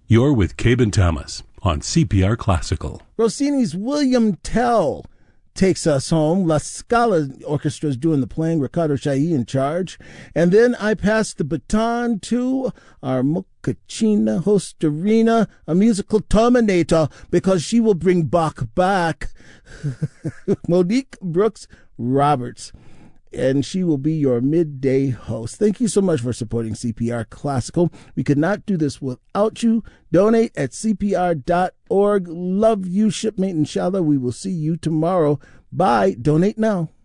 You're with Cabe and Thomas on CPR Classical. Rossini's William Tell takes us home. La Scala Orchestra is doing the playing, Riccardo Chailly in charge. And then I pass the baton to our Mochaccino Hostarina, a musical terminator, because she will bring Bach back. Monique Brooks Roberts. And she will be your midday host. Thank you so much for supporting CPR Classical. We could not do this without you. Donate at CPR.org. Love you, shipmate, inshallah. We will see you tomorrow. Bye. Donate now.